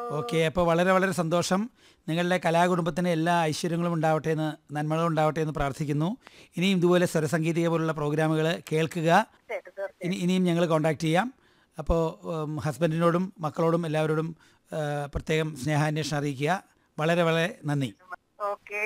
Okay, അപ്പോൾ വളരെ വളരെ സന്തോഷം. നിങ്ങളുടെ കലാകുടുംബത്തിന് എല്ലാ ഐശ്വര്യങ്ങളും ഉണ്ടാവട്ടെ എന്ന്, നന്മകളും ഉണ്ടാവട്ടെ എന്ന് പ്രാർത്ഥിക്കുന്നു. ഇനിയും ഇതുപോലെ സ്വരസംഗീതിക പോലുള്ള പ്രോഗ്രാമുകൾ കേൾക്കുക. ഇനിയും ഞങ്ങൾ കോൺടാക്ട് ചെയ്യാം. അപ്പോൾ ഹസ്ബൻഡിനോടും മക്കളോടും എല്ലാവരോടും പ്രത്യേകം സ്നേഹാന്വേഷണം അറിയിക്കുക. വളരെ വളരെ നന്ദി. ഓക്കെ.